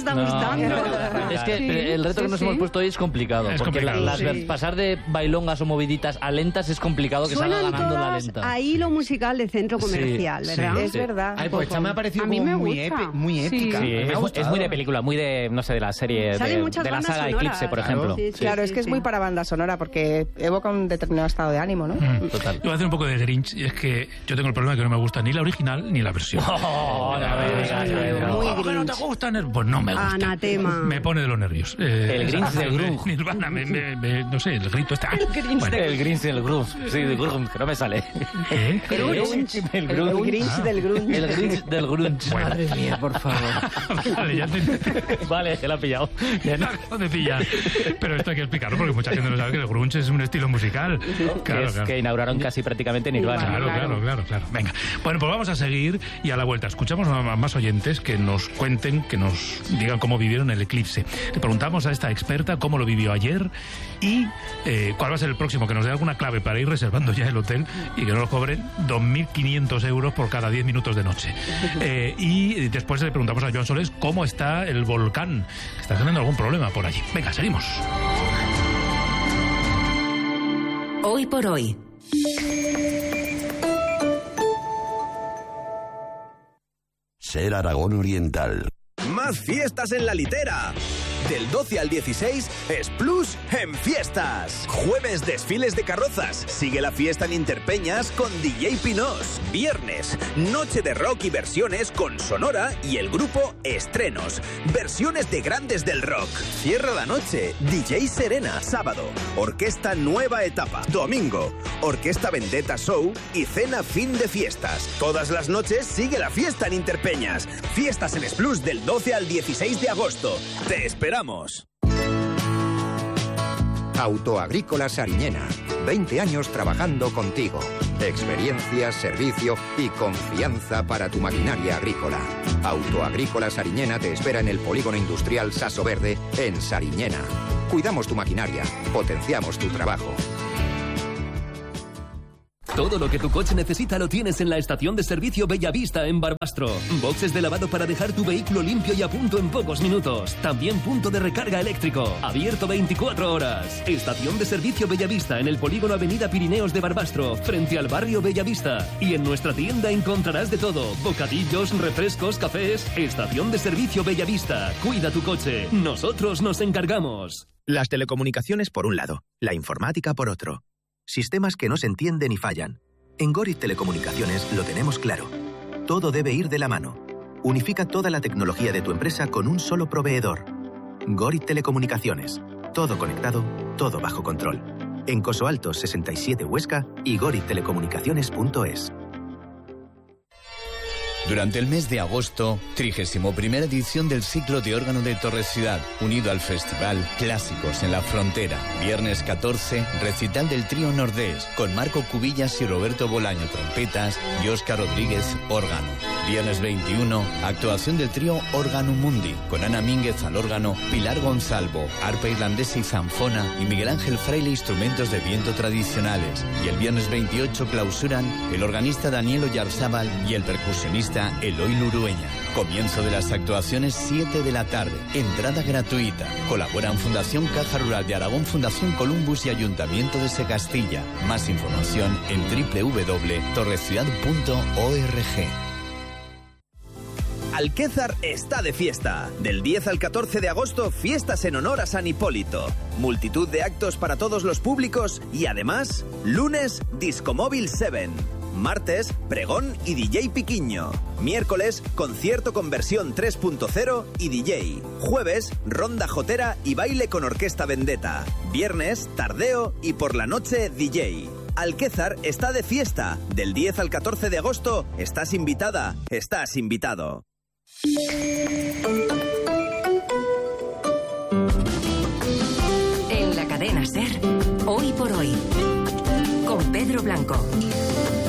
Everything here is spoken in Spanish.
está gustando. Es que el reto que nos hemos puesto hoy es complicado. Pasar de bailongas o moviditas a lentas es complicado que salga ganando la lenta. Ahí lo musical de centro comercial, ¿verdad? Es verdad. Ay, pues esta me ha parecido como muy épica. Sí, es muy de película, muy de, no sé, de la serie, de la saga Eclipse, por ejemplo. Claro, es que es muy para banda sonora porque evoca un determinado estado de ánimo, ¿no? Total. Yo voy a hacer un poco de Grinch, y es que yo tengo el problema de que no me gusta ni la original ni la versión. ¿No te gustan? Pues no me gusta. Anatema. Me pone de los nervios. El Grinch del Grunge. Nirvana, no sé, el grito está. El Grinch del Grunge. Sí, del Grunge, que no me sale. ¿Eh? El Grinch del Grunge. El Grinch del Grunge. Bueno. Madre mía, por favor. Vale, ya te... Vale, que la ha pillado. No te pillas. Pero esto hay que explicarlo porque mucha gente no sabe que el grunge es un estilo musical. Claro. Que inauguraron casi prácticamente Nirvana. Claro. Venga. Bueno, pues vamos a seguir y a la vuelta escuchamos a más oyentes que nos cuenten, que nos digan cómo vivieron el eclipse. Le preguntamos a esta experta cómo lo vivió ayer y cuál va a ser el próximo, que nos dé alguna clave para ir reservando ya el hotel y que no nos cobren 2.500 euros por cada 10 minutos de noche. Y después le preguntamos a Joan Solés cómo está el volcán, que está teniendo algún problema por allí. Venga, seguimos. Hoy por hoy. Ser Aragón Oriental. Más fiestas en la litera. Del 12 al 16, Splus en fiestas. Jueves, desfiles de carrozas. Sigue la fiesta en Interpeñas con DJ Pinos. Viernes, noche de rock y versiones con Sonora y el grupo Estrenos. Versiones de grandes del rock. Cierra la noche, DJ Serena. Sábado, Orquesta Nueva Etapa. Domingo, Orquesta Vendetta Show y cena fin de fiestas. Todas las noches sigue la fiesta en Interpeñas. Fiestas en Splus del 12 al 16 de agosto. Te esperamos. Autoagrícola Sariñena. 20 años trabajando contigo. Experiencia, servicio y confianza para tu maquinaria agrícola. Autoagrícola Sariñena te espera en el Polígono Industrial Saso Verde, en Sariñena. Cuidamos tu maquinaria, potenciamos tu trabajo. Todo lo que tu coche necesita lo tienes en la estación de servicio Bellavista en Barbastro. Boxes de lavado para dejar tu vehículo limpio y a punto en pocos minutos. También punto de recarga eléctrico. Abierto 24 horas. Estación de servicio Bellavista en el polígono Avenida Pirineos de Barbastro, frente al barrio Bellavista. Y en nuestra tienda encontrarás de todo. Bocadillos, refrescos, cafés. Estación de servicio Bellavista. Cuida tu coche. Nosotros nos encargamos. Las telecomunicaciones por un lado, la informática por otro. Sistemas que no se entienden y fallan. En Gorit Telecomunicaciones lo tenemos claro. Todo debe ir de la mano. Unifica toda la tecnología de tu empresa con un solo proveedor. Gorit Telecomunicaciones. Todo conectado, todo bajo control. En Coso Alto 67 Huesca y gorittelecomunicaciones.es. Durante el mes de agosto, 31ª edición del ciclo de órgano de Torre Ciudad, unido al festival Clásicos en la Frontera. Viernes 14, recital del trío Nordés, con Marco Cubillas y Roberto Bolaño, trompetas, y Óscar Rodríguez, órgano. Viernes 21, actuación del trío Órgano Mundi, con Ana Mínguez al órgano, Pilar Gonzalvo, arpa irlandesa y zanfona, y Miguel Ángel Fraile, instrumentos de viento tradicionales. Y el viernes 28 clausuran el organista Daniel Oyarzábal y el percusionista Eloy Lurueña. Comienzo de las actuaciones 7 de la tarde. Entrada gratuita. Colaboran Fundación Caja Rural de Aragón, Fundación Columbus y Ayuntamiento de Secastilla. Más información en www.torreciudad.org. Alquézar está de fiesta. Del 10 al 14 de agosto, fiestas en honor a San Hipólito. Multitud de actos para todos los públicos y además, lunes, Discomóvil 7. Martes, pregón y DJ Piquiño. Miércoles, concierto con versión 3.0 y DJ. Jueves, ronda jotera y baile con Orquesta Vendetta. Viernes, tardeo y por la noche, DJ. Alquézar está de fiesta. Del 10 al 14 de agosto, estás invitada, estás invitado. En la cadena SER, Hoy por Hoy, con Pedro Blanco.